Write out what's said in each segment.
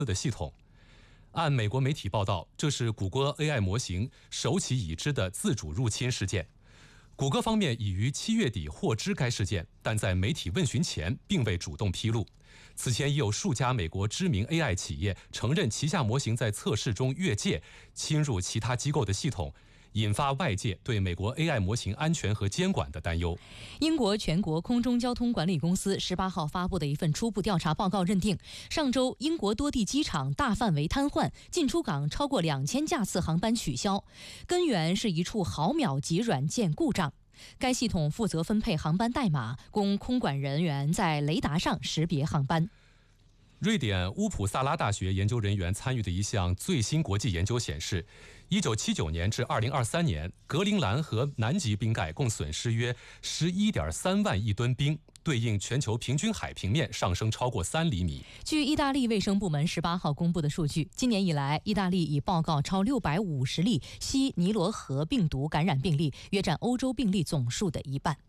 的系统。按美国媒体报道，这是谷歌 AI 模型首起已知的自主入侵事件。谷歌方面已于7月底获知该事件，但在媒体问询前并未主动披露。此前已有数家美国知名 AI 企业承认旗下模型在测试中越界，侵入其他机构的系统，引发外界对美国 AI 模型安全和监管的担忧。 英国全国空中交通管理公司18号发布的一份初步调查报告认定，上周英国多地机场大范围瘫痪，进出港超过2000架次航班取消，根源是一处毫秒级软件故障。该系统负责分配航班代码，供空管人员在雷达上识别航班。 瑞典乌普萨拉大学研究人员参与的一项最新国际研究显示，1979年至2023年，格陵兰和南极冰盖共损失约11.3万亿吨冰，对应全球平均海平面上升超过3厘米。 据意大利卫生部门18号公布的数据，今年以来，意大利已报告超650例西尼罗河病毒感染病例，约占欧洲病例总数的1半。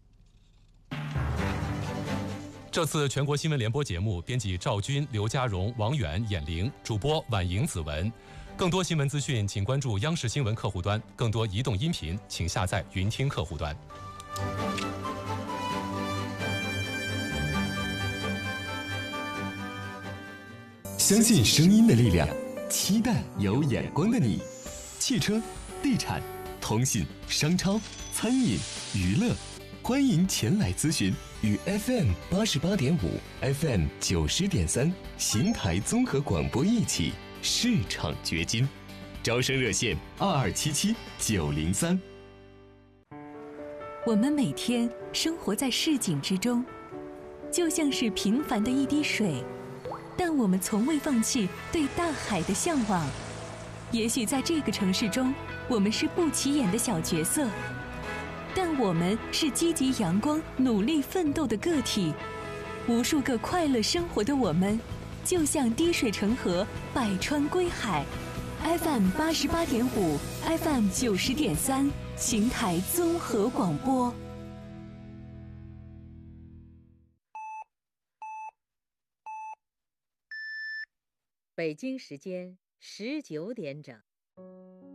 这次全国新闻联播节目，编辑赵军、刘家荣、王远、闫玲，主播婉莹、子文。更多新闻资讯，请关注央视新闻客户端；更多移动音频，请下载云听客户端。 相信声音的力量，期待有眼光的你。汽车、地产、通信、商超、餐饮、娱乐，欢迎前来咨询。与 FM 88.5、FM 90.3邢台综合广播一起市场掘金，招生热线2277-903。 我们每天生活在市井之中，就像是平凡的一滴水，但我们从未放弃对大海的向往。也许在这个城市中，我们是不起眼的小角色，但我们是积极阳光、努力奋斗的个体。无数个快乐生活的我们，就像滴水成河，百川归海。FM 88.5、FM 90.3，邢台综合广播。 北京时间19点整。